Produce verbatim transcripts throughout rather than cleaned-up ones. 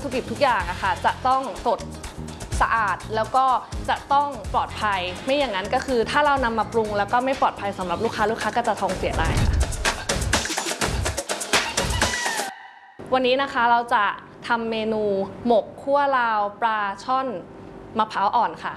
ถุดิบทุกอย่างอะค่ะจะต้องสดสะอาดแล้วก็จะต้องปลอดภัยไม่อย่างนั้นก็คือถ้าเรานำมาปรุงแล้วก็ไม่ปลอดภัยสำหรับลูกค้าลูกค้าก็จะท้องเสียได้ค่ะวันนี้นะคะเราจะทำเมนูหมกคั่วลาวปลาช่อนมะพร้าวอ่อนค่ะ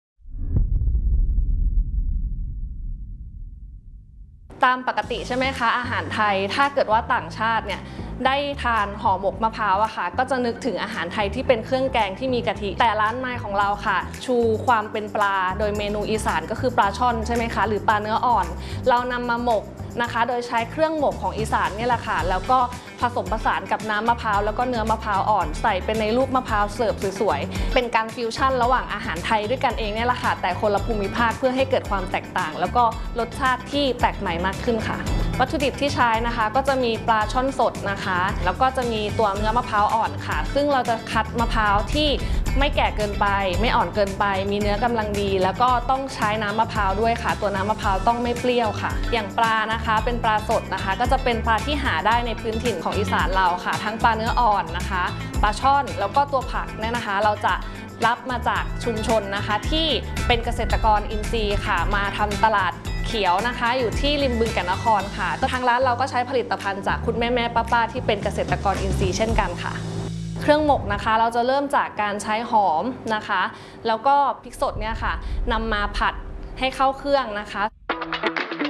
ตามปกติใช่ไหมคะอาหารไทยถ้าเกิดว่าต่างชาติเนี่ยได้ทานห่อหมกมะพร้าวอะค่ะก็จะนึกถึงอาหารไทยที่เป็นเครื่องแกงที่มีกะทิแต่ร้านไม้ของเราค่ะชูความเป็นปลาโดยเมนูอีสานก็คือปลาช่อนใช่ไหมคะหรือปลาเนื้ออ่อนเรานำมาหมกนะคะโดยใช้เครื่องหมกของอีสานนี่แหละค่ะแล้วก็ผสมผสานกับน้ำมะพร้าวแล้วก็เนื้อมะพร้าวอ่อนใส่เป็นในลูกมะพร้าวเสิร์ฟสวยๆเป็นการฟิวชั่นระหว่างอาหารไทยด้วยกันเองนี่แหละค่ะแต่คนละภูมิภาคเพื่อให้เกิดความแตกต่างแล้วก็รสชาติที่แปลกใหม่มากขึ้นค่ะวัตถุดิบที่ใช้นะคะก็จะมีปลาช่อนสดนะคะแล้วก็จะมีตัวเนื้อมะพร้าวอ่อนค่ะซึ่งเราจะคัดมะพร้าวที่ไม่แก่เกินไปไม่อ่อนเกินไปมีเนื้อกำลังดีแล้วก็ต้องใช้น้ำมะพร้าวด้วยค่ะตัวน้ำมะพร้าวต้องไม่เปรี้ยวค่ะอย่างปลานะคะเป็นปลาสดนะคะก็จะเป็นปลาที่หาได้ในพื้นถิ่นของอีสานเราค่ะทั้งปลาเนื้ออ่อนนะคะปลาช่อนแล้วก็ตัวผักเนี่ยนะคะเราจะรับมาจากชุมชนนะคะที่เป็นเกษตรกรอินทรีย์ค่ะมาทำตลาดเขียวนะคะอยู่ที่ริมบึงแก่นนครค่ะทางร้านเราก็ใช้ผลิตภัณฑ์จากคุณแม่แม่ป้าป้าที่เป็นเกษตรกรอินทรีย์เช่นกันค่ะเครื่องหมกนะคะเราจะเริ่มจากการใช้หอมนะคะแล้วก็พริกสดเนี่ยค่ะนำมาผัดให้เข้าเครื่องนะคะ